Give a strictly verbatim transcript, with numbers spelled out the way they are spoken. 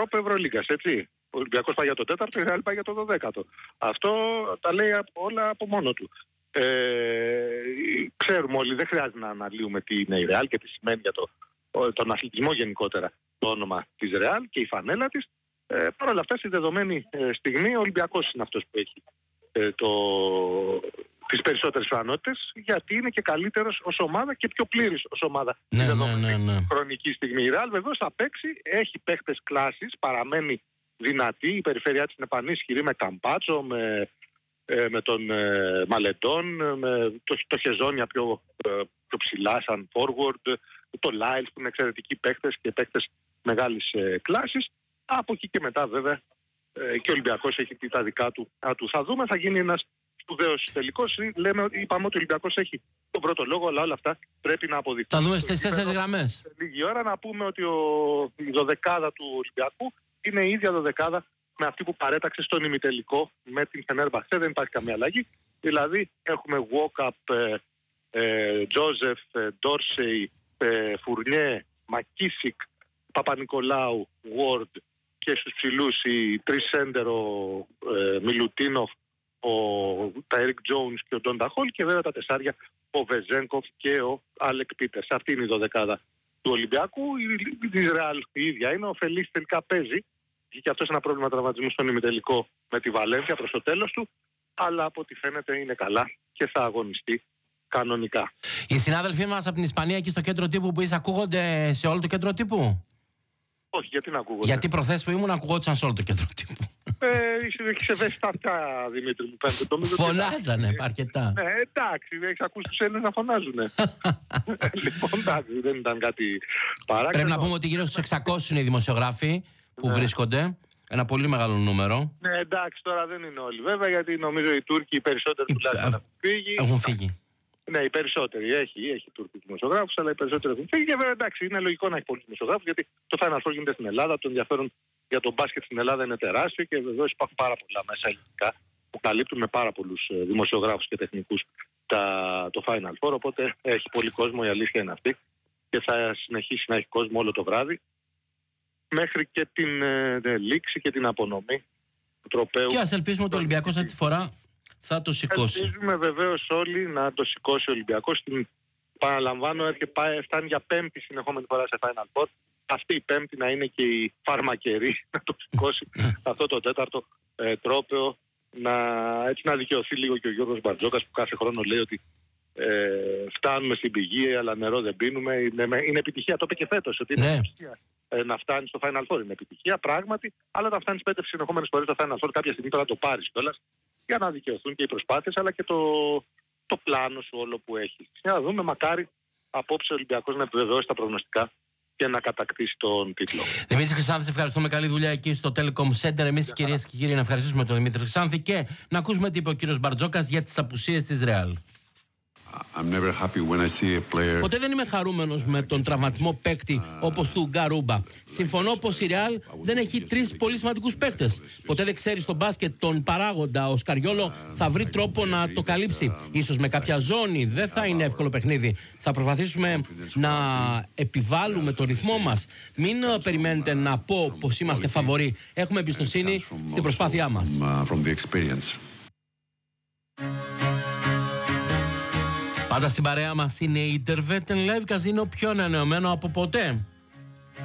τρόπο Ευρωλίγκας, έτσι. Ο Ολυμπιακός πάει για το τέταρτο, η Ρεάλ πάει για το δωδέκατο. Αυτό τα λέει όλα από μόνο του. Ε, ξέρουμε όλοι, δεν χρειάζεται να αναλύουμε τι είναι η Ρεάλ και τι σημαίνει για το, τον αθλητισμό γενικότερα το όνομα της Ρεάλ και η φανέλα της. Ε, Παρ' όλα αυτά, στη δεδομένη ε, στιγμή, ο Ολυμπιακός είναι αυτός που έχει ε, το, τις περισσότερες πιθανότητες, γιατί είναι και καλύτερος ως ομάδα και πιο πλήρης ως ομάδα. Ναι, στη ναι, δεδομένη ναι, ναι. χρονική στιγμή. Η Ρεάλ βεβαίως θα παίξει, έχει παίχτες κλάσης, παραμένει δυνατή, η περιφέρειά της είναι πανίσχυρη με Καμπάτσο, με, ε, με τον ε, Μαλετών, με το, το Χεζόνια πιο, ε, πιο ψηλά σαν forward, το Λάιλς που είναι εξαιρετικοί παίχτες και παίχτες μεγάλης ε, κλάσης. Από εκεί και μετά βέβαια ε, και ο Ολυμπιακός έχει τα δικά του. Α, του. Θα δούμε, θα γίνει ένας σπουδαίος τελικός. Λέμε, είπαμε ότι ο Ολυμπιακός έχει τον πρώτο λόγο, αλλά όλα αυτά πρέπει να αποδειχθούν. Θα δούμε στις τέσσερις γραμμές. Σε λίγη ώρα να πούμε ότι ο, η δωδεκάδα του Ολυμπιακού είναι η ίδια δωδεκάδα με αυτή που παρέταξε στον ημιτελικό με την Φενέρμπαχτσε. Δεν υπάρχει καμία αλλαγή. Δηλαδή έχουμε Walkup, Τζόζεφ, Ντόρσεϊ, Φουρνιέ, Μακίσικ, Παπα-Νικολάου, Ward και στους ψηλούς οι τρεις σέντερ, ο ε, Μιλουτίνοφ, ο Τάιρικ Τζόουνς και ο Ντόντα Χολ, και βέβαια τα τεσσάρια ο Βεζένκοφ και ο Άλεκ Πίτερς. Αυτή είναι η δωδεκάδα του Ολυμπιακού. Η της Ρεάλ η ίδια είναι. Ο Φελίς τελικά παίζει. Είχε και αυτός ένα πρόβλημα τραυματισμού στον ημιτελικό με τη Βαλένθια προς το τέλος του, αλλά από ό,τι φαίνεται είναι καλά και θα αγωνιστεί κανονικά. Οι συνάδελφοί μας από την Ισπανία εκεί στο κέντρο τύπου που είσαι ακούγονται σε όλο το κέντρο τύπου? Όχι, γιατί να ακούγονται? Γιατί προθέσεις που ήμουν ακουγόντουσαν σε όλο το κέντρο τύπου. Ε, έχεις ευαίσθητα αυτά, Δημήτρη μου, πέντε. Φωνάζανε αρκετά. Ναι, εντάξει, έχεις ακούσει τους Έλληνες να φωνάζουνε. Λοιπόν, εντάξει, δεν ήταν κάτι παράξενο. Πρέπει να πούμε ότι γύρω στους εξακόσιους είναι οι δημοσιογράφοι που ναι. βρίσκονται. Ένα πολύ μεγάλο νούμερο. Ναι, εντάξει, τώρα δεν είναι όλοι βέβαια, γιατί νομίζω οι Τούρκοι οι περισσότεροι τουλάχιστον έχουν φύγει. Έχουν φύγει. Ναι, οι περισσότεροι. Έχει, έχει Τούρκοι δημοσιογράφους, αλλά οι περισσότεροι έχουν φύγει. Και βέβαια, εντάξει, είναι λογικό να έχει πολλούς δημοσιογράφους, γιατί το Final Four γίνεται στην Ελλάδα. Το ενδιαφέρον για τον μπάσκετ στην Ελλάδα είναι τεράστιο και βεβαίως υπάρχουν πάρα πολλά μέσα ελληνικά που καλύπτουν με πάρα πολλούς δημοσιογράφους και τεχνικούς τα, το Final Four. Οπότε έχει πολύ κόσμο, η αλήθεια είναι αυτή. Και θα συνεχίσει να έχει κόσμο όλο το βράδυ μέχρι και την ε, λήξη και την απονομή του τροπαίου. Και ας ελπίσουμε ότι ο Ολυμπιακός αυτή τη φορά θα το σηκώσει. Ελπίζουμε βεβαίως όλοι να το σηκώσει ο Ολυμπιακός. Την παραλαμβάνω, έρχεται, φτάνει για πέμπτη συνεχόμενη φορά σε Final Four. Αυτή η πέμπτη να είναι και η φαρμακερή να το σηκώσει αυτό το τέταρτο ε, τρόπαιο, να, έτσι να δικαιωθεί λίγο και ο Γιώργος Μπαρτζόκας που κάθε χρόνο λέει ότι ε, φτάνουμε στην πηγή αλλά νερό δεν πίνουμε. Είναι, είναι επιτυχία, το είπε και φέτος, ότι είναι ναι. επιτυχία ε, να φτάνει στο Final Four. Είναι επιτυχία πράγματι, αλλά όταν φτάνεις πέντε συνεχόμενες φορές στο Final Four κάποια στιγμή τώρα το πάρεις κιόλας, για να δικαιωθούν και οι προσπάθειες αλλά και το, το πλάνο σου όλο που έχει. Για να δούμε, μακάρι απόψε ο Ολυμπιακός να επιβεβαιώσει τα προγνωστικά και να κατακτήσει τον τίτλο. Δημήτρη Χρυσάνθη, ευχαριστούμε. Καλή δουλειά εκεί στο Telecom Center. Εμείς, κυρίες και κύριοι, να ευχαριστήσουμε τον Δημήτρη Χρυσάνθη και να ακούσουμε τι είπε ο κύριος Μπαρτζόκας για τις απουσίες της Ρεάλ. Player... Ποτέ δεν είμαι χαρούμενος με τον τραυματισμό παίκτη όπως του Γκαρούμπα. Συμφωνώ πως η Ρεάλ δεν έχει τρεις πολύ σημαντικούς παίκτες. Ποτέ δεν ξέρει στο μπάσκετ τον παράγοντα. Ο Σκαριόλο θα βρει τρόπο να το καλύψει. Ίσως με κάποια ζώνη. Δεν θα είναι εύκολο παιχνίδι. Θα προσπαθήσουμε να επιβάλλουμε το ρυθμό μας. Μην περιμένετε να πω πως είμαστε φαβοροί. Έχουμε εμπιστοσύνη στην προσπάθειά μας. Πάντα στην παρέα μας είναι η Intervetten Live Casino, πιο ανανεωμένο από ποτέ.